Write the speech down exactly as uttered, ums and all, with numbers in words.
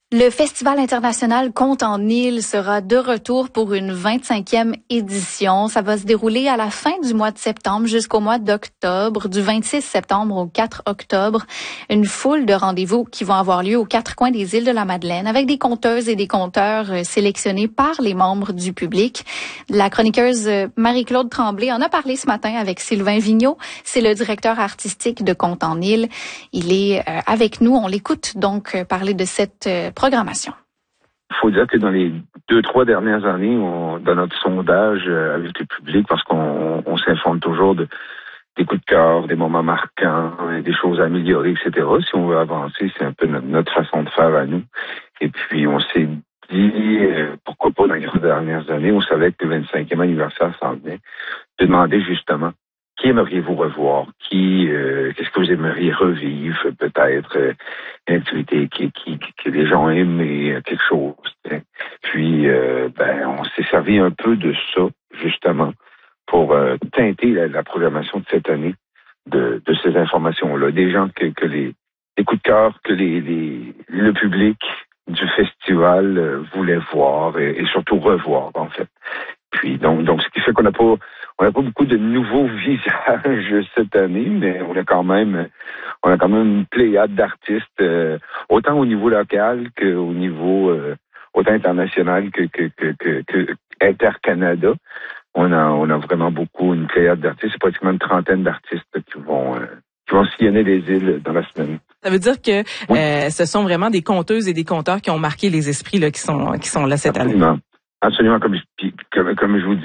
Le Festival international Contes en île sera de retour pour une vingt-cinquième édition. Ça va se dérouler à la fin du mois de septembre jusqu'au mois d'octobre, du vingt-six septembre au quatre octobre. Une foule de rendez-vous qui vont avoir lieu aux quatre coins des îles de la Madeleine avec des conteuses et des conteurs sélectionnés par les membres du public. La chroniqueuse Marie-Claude Tremblay en a parlé ce matin avec Sylvain Vigneault. C'est le directeur artistique de Contes en île. Il est avec nous. On l'écoute donc parler de cette programmation. Il faut dire que dans les deux, trois dernières années, on, dans notre sondage avec le public, parce qu'on on s'informe toujours de, des coups de cœur, des moments marquants, des choses à améliorer, et cetera. Si on veut avancer, c'est un peu notre, notre façon de faire à nous. Et puis, on s'est dit, euh, pourquoi pas dans les trois dernières années, on savait que le vingt-cinquième anniversaire s'en venait, de demander justement qui aimeriez-vous revoir? Qui, euh, qu'est-ce que vous aimeriez revivre? Peut-être euh, une activité qui, qui, que les gens aiment et quelque chose. T'sais. Puis, euh, ben, on s'est servi un peu de ça, justement, pour euh, teinter la, la programmation de cette année de, de ces informations-là. Des gens que, que les, les coups de cœur que les, les, le public du festival euh, voulait voir et, et surtout revoir, en fait. Puis, donc, donc, ce qui fait qu'on n'a pas On n'a pas beaucoup de nouveaux visages cette année, mais on a quand même, on a quand même une pléiade d'artistes, euh, autant au niveau local qu'au niveau euh, autant international que que que que, que Inter-Canada. On a on a vraiment beaucoup une pléiade d'artistes. C'est pratiquement une trentaine d'artistes qui vont euh, qui vont sillonner les îles dans la semaine. Ça veut dire que oui. euh, ce sont vraiment des conteuses et des conteurs qui ont marqué les esprits là, qui sont qui sont là cette Absolument. année. Absolument, comme, comme, comme je vous dis.